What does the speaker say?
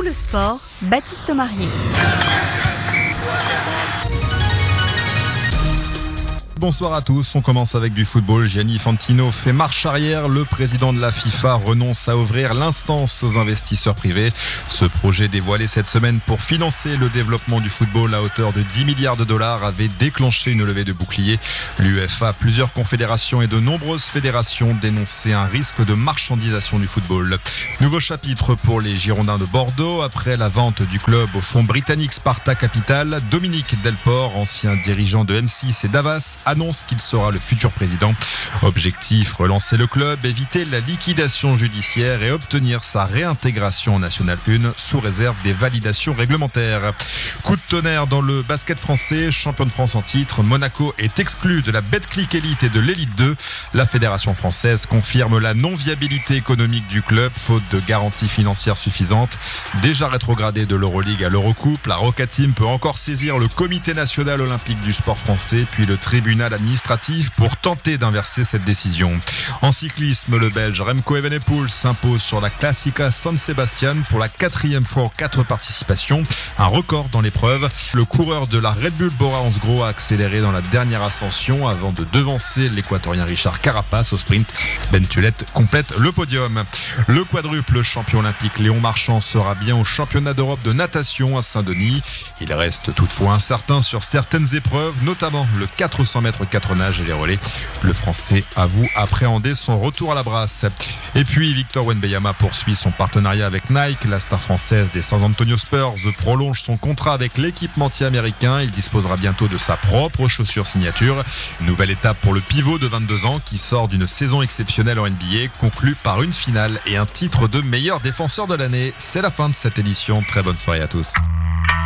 le sport, Baptiste Marier. Bonsoir à tous, on commence avec du football. Gianni Infantino fait marche arrière. Le président de la FIFA renonce à ouvrir l'instance aux investisseurs privés. Ce projet dévoilé cette semaine pour financer le développement du football à hauteur de 10 milliards de dollars avait déclenché une levée de bouclier. L'UEFA, plusieurs confédérations et de nombreuses fédérations dénonçaient un risque de marchandisation du football. Nouveau chapitre pour les Girondins de Bordeaux. Après la vente du club au fonds britannique Sparta Capital, Dominique Delport, ancien dirigeant de M6 et d'Havas, annonce qu'il sera le futur président. Objectif, relancer le club, éviter la liquidation judiciaire et obtenir sa réintégration en National 1 sous réserve des validations réglementaires. Coup de tonnerre dans le basket français, champion de France en titre, Monaco est exclu de la Betclic Elite et de l'Élite 2. La fédération française confirme la non-viabilité économique du club, faute de garanties financières suffisantes. Déjà rétrogradé de l'Euroleague à l'Eurocoupe, la Roca Team peut encore saisir le Comité national olympique du sport français, puis le tribunal administratif pour tenter d'inverser cette décision. En cyclisme, le Belge Remco Evenepoel s'impose sur la Classica San Sebastian pour la 4e fois en 4 participations, un record dans l'épreuve. Le coureur de la Red Bull Bora Hansgrohe a accéléré dans la dernière ascension avant de devancer l'équatorien Richard Carapaz au sprint. Ben Tulette complète le podium. Le quadruple champion olympique Léon Marchand sera bien au championnat d'Europe de natation à Saint-Denis. Il reste toutefois incertain sur certaines épreuves, notamment le 400 mètres 4 nages et les relais. Le Français avoue appréhender son retour à la brasse. Et puis Victor Wembanyama poursuit son partenariat avec Nike. La star française des San Antonio Spurs prolonge son contrat avec l'équipementier américain. Il disposera bientôt de sa propre chaussure signature. Nouvelle étape pour le pivot de 22 ans qui sort d'une saison exceptionnelle en NBA, conclue par une finale et un titre de meilleur défenseur de l'année. C'est la fin de cette édition. Très bonne soirée à tous.